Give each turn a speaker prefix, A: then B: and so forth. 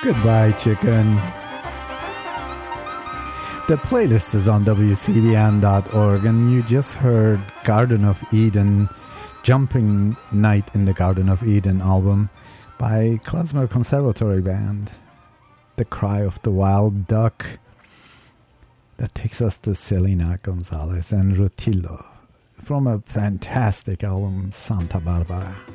A: Goodbye, chicken. The playlist is on WCBN.org, and you just heard Garden of Eden, Jumping Night in the Garden of Eden album by Klezmer Conservatory Band. The Cry of the Wild Duck. That takes us to Selena Gonzalez and Rutillo from a fantastic album, Santa Barbara.